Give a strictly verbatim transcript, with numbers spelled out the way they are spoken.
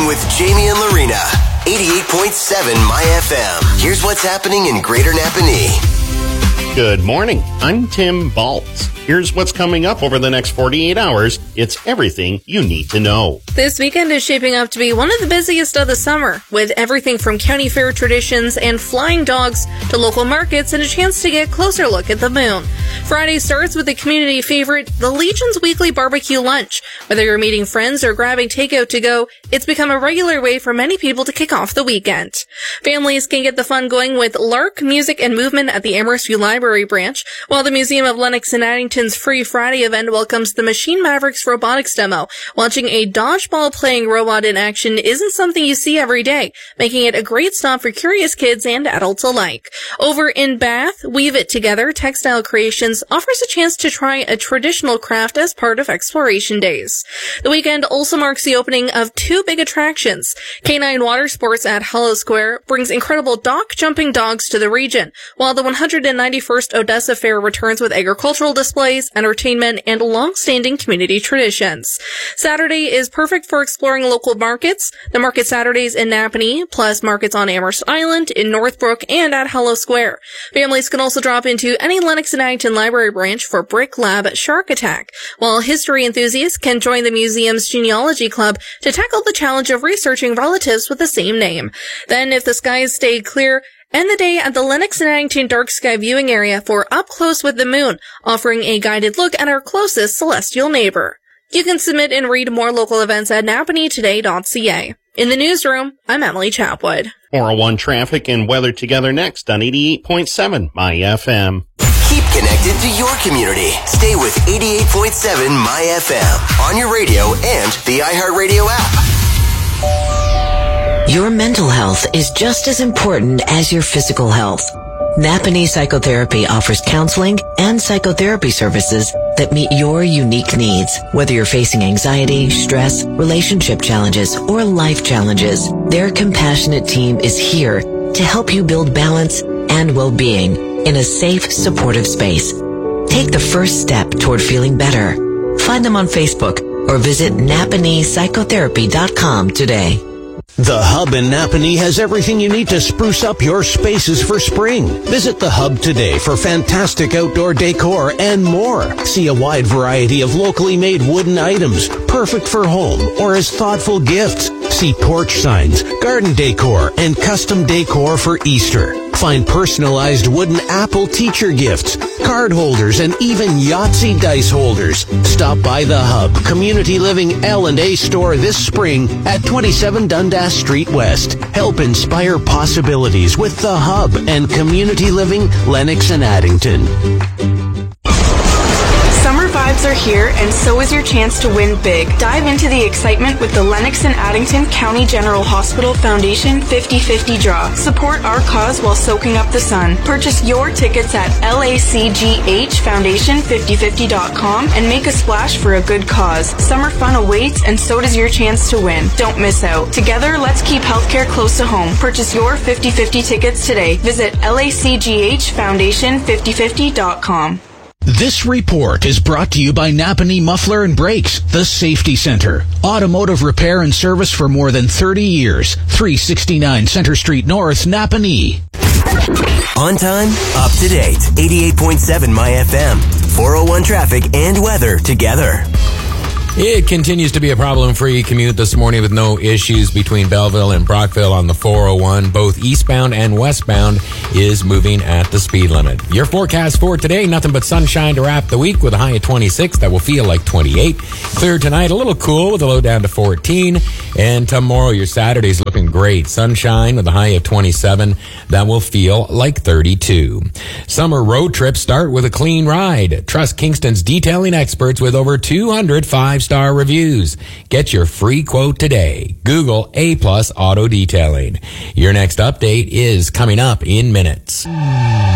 with Jamie and Lorena. eighty-eight point seven My F M. Here's what's happening in Greater Napanee. Good morning. I'm Tim Baltz. Here's what's coming up over the next forty-eight hours. It's everything you need to know. This weekend is shaping up to be one of the busiest of the summer, with everything from county fair traditions and flying dogs to local markets and a chance to get a closer look at the moon. Friday starts with the community favorite, the Legion's weekly barbecue lunch. Whether you're meeting friends or grabbing takeout to go, it's become a regular way for many people to kick off the weekend. Families can get the fun going with Lark Music and Movement at the Amherst View Library branch, while the Museum of Lennox and Addington's Free Friday event welcomes the Machine Mavericks robotics demo. Watching a dodgeball playing robot in action isn't something you see every day, making it a great stop for curious kids and adults alike. Over in Bath, Weave It Together Textile Creations offers a chance to try a traditional craft as part of Exploration Days. The weekend also marks the opening of two big attractions. Canine Water Sports at Hollow Square brings incredible dock jumping dogs to the region, while the one hundred ninety-first Odessa Fair returns with agricultural displays, entertainment, and long-standing community traditions. Saturday is perfect for exploring local markets. The Market Saturdays in Napanee, plus markets on Amherst Island, in Northbrook, and at Hollow Square. Families can also drop into any Lennox and Addington Library branch for Brick Lab Shark Attack, while history enthusiasts can join the museum's genealogy club to tackle the challenge of researching relatives with the same name. Then, if the skies stay clear, end the day at the Lennox and Addington Dark Sky Viewing Area for Up Close with the Moon, offering a guided look at our closest celestial neighbor. You can submit and read more local events at napanee today dot c a. In the newsroom, I'm Emily Chapwood. four oh one traffic and weather together next on eighty-eight point seven My F M. Keep connected to your community. Stay with eighty-eight point seven My F M on your radio and the iHeartRadio app. Your mental health is just as important as your physical health. Napanee Psychotherapy offers counseling and psychotherapy services that meet your unique needs. Whether you're facing anxiety, stress, relationship challenges, or life challenges, their compassionate team is here to help you build balance and well-being in a safe, supportive space. Take the first step toward feeling better. Find them on Facebook or visit napanee psychotherapy dot com today. The Hub in Napanee has everything you need to spruce up your spaces for spring. Visit the Hub today for fantastic outdoor decor and more. See a wide variety of locally made wooden items, perfect for home or as thoughtful gifts. See porch signs, garden decor, and custom decor for Easter. Find personalized wooden apple teacher gifts, card holders, and even Yahtzee dice holders. Stop by the Hub Community Living L and A store this spring at twenty-seven Dundas Street West. Help inspire possibilities with the Hub and Community Living Lennox and Addington. Summer vibes are here, and so is your chance to win big. Dive into the excitement with the Lennox and Addington County General Hospital Foundation fifty fifty Draw. Support our cause while soaking up the sun. Purchase your tickets at L A C G H foundation fifty fifty dot com and make a splash for a good cause. Summer fun awaits, and so does your chance to win. Don't miss out. Together, let's keep healthcare close to home. Purchase your fifty fifty tickets today. Visit L A C G H foundation fifty fifty dot com. This report is brought to you by Napanee Muffler and Brakes, the Safety Center. Automotive repair and service for more than thirty years. three sixty-nine Center Street North, Napanee. On time, up to date. eighty-eight point seven My F M. four oh one traffic and weather together. It continues to be a problem-free commute this morning with no issues between Belleville and Brockville on the four oh one. Both eastbound and westbound is moving at the speed limit. Your forecast for today, nothing but sunshine to wrap the week with a high of twenty-six. That will feel like twenty-eight. Clear tonight, a little cool with a low down to fourteen. And tomorrow, your Saturday's looking great. Sunshine with a high of twenty-seven. That will feel like thirty-two. Summer road trips start with a clean ride. Trust Kingston's detailing experts with over two hundred five-star reviews. Get your free quote today. Google A Plus Auto Detailing. Your next update is coming up in minutes.